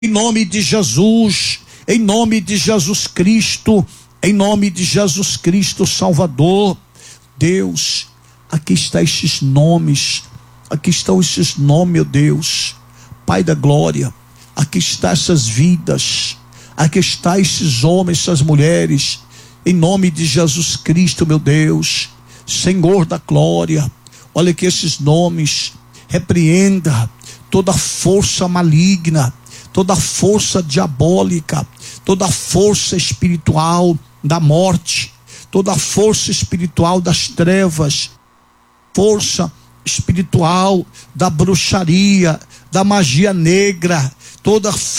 em nome de Jesus, em nome de Jesus Cristo, em nome de Jesus Cristo Salvador. Deus, aqui estão esses nomes, meu Deus, Pai da glória, aqui estão essas vidas, aqui estão esses homens, essas mulheres, em nome de Jesus Cristo, meu Deus, Senhor da glória. Olha aqui esses nomes, repreenda toda força maligna, toda força diabólica, toda força espiritual da morte, toda força espiritual das trevas, força espiritual da bruxaria, da magia negra, toda força